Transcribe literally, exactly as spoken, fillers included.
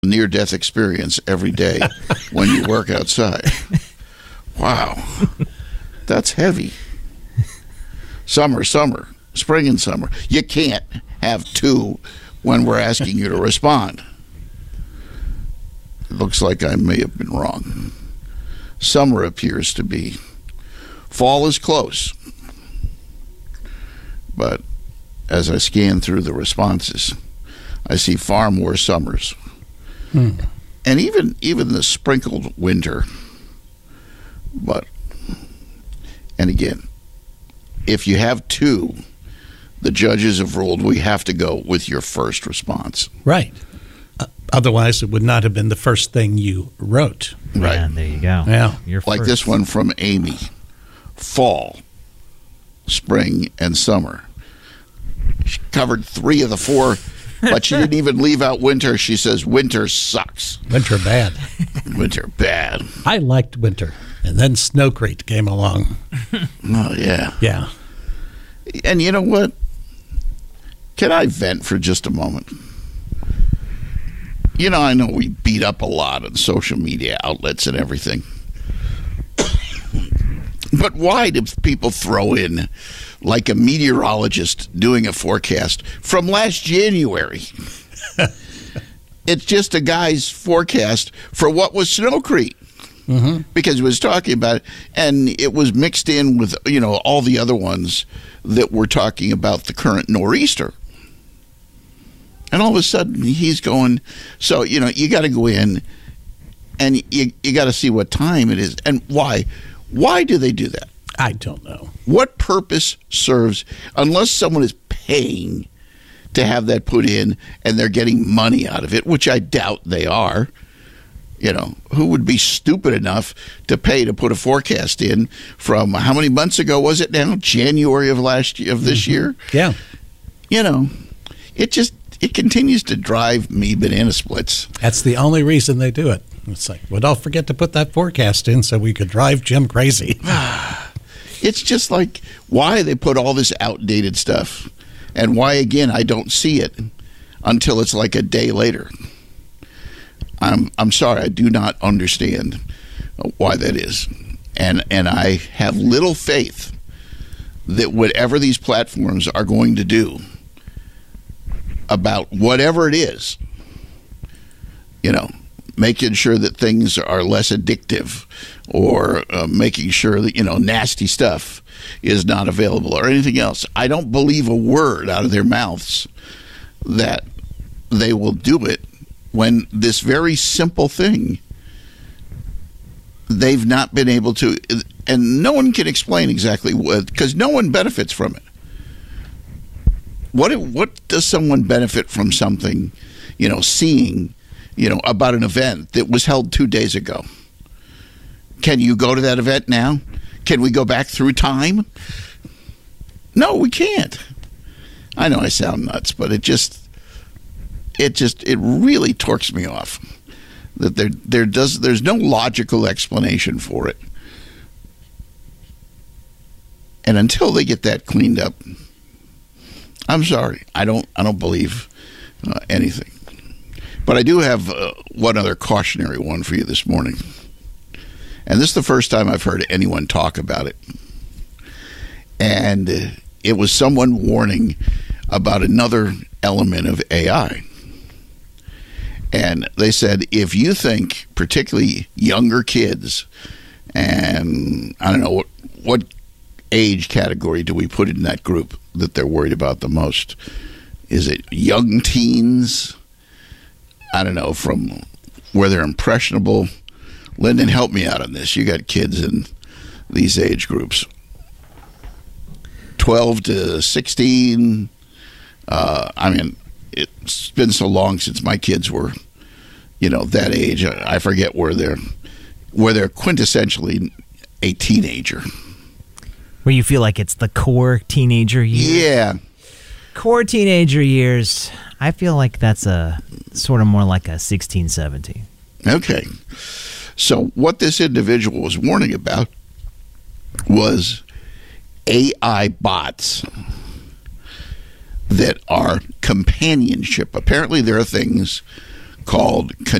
near-death experience every day when you work outside. Wow. That's heavy. Summer, summer, spring and summer. You can't have two when we're asking you to respond. It looks like I may have been wrong. Summer appears to be. Fall is close. But as I scan through the responses, I see far more summers. Hmm. And even even the sprinkled winter. But, and again, if you have two, the judges have ruled we have to go with your first response. Right. Uh, otherwise, it would not have been the first thing you wrote. Right. Yeah, there you go. Yeah. Your like first. this one from Amy. Fall, spring, and summer. She covered three of the four, but she didn't even leave out winter. She says winter sucks. Winter bad. Winter bad. I liked winter. And then Snowcrete came along. Oh, yeah. Yeah. And you know what? Can I vent for just a moment? You know, I know we beat up a lot on social media outlets and everything. But why do people throw in like a meteorologist doing a forecast from last January? It's just a guy's forecast for what was Snowcrete. Mm-hmm. Because he was talking about it, and it was mixed in with, you know, all the other ones that were talking about the current nor'easter. And all of a sudden, he's going, so, you know, you got to go in, and you, you got to see what time it is, and why. Why do they do that? I don't know. What purpose serves, unless someone is paying to have that put in, and they're getting money out of it, which I doubt they are. You know, who would be stupid enough to pay to put a forecast in from how many months ago was it now? January of last year, of this mm-hmm. year? Yeah. You know, it just, it continues to drive me banana splits. That's the only reason they do it. It's like, well, don't forget to put that forecast in so we could drive Jim crazy. It's just like, why they put all this outdated stuff, and why, again, I don't see it until it's like a day later. I'm I'm sorry, I do not understand why that is. And and I have little faith that whatever these platforms are going to do about whatever it is, you know, making sure that things are less addictive, or uh, making sure that, you know, nasty stuff is not available or anything else. I don't believe a word out of their mouths that they will do it when this very simple thing they've not been able to, and no one can explain exactly what, because no one benefits from it. What what does someone benefit from something, you know, seeing, you know, about an event that was held two days ago? Can you go to that event now? Can we go back through time? No, we can't. I know I sound nuts, but it just, it just, it really torques me off that there, there does, there's no logical explanation for it. And until they get that cleaned up, I'm sorry, I don't, I don't believe uh, anything. But I do have uh, one other cautionary one for you this morning. And this is the first time I've heard anyone talk about it. And uh, it was someone warning about another element of A I. And they said, if you think particularly younger kids, and I don't know, what, what age category do we put in that group that they're worried about the most? Is it young teens? I don't know, from where they're impressionable. Lyndon, help me out on this. You got kids in these age groups. twelve to sixteen. Uh, I mean, it's been so long since my kids were, you know, that age. I forget where they're, where they're quintessentially a teenager. Where you feel like it's the core teenager years. Yeah. Core teenager years. I feel like that's a sort of more like a sixteen, seventeen. Okay. So what this individual was warning about was A I bots that are companionship. Apparently there are things called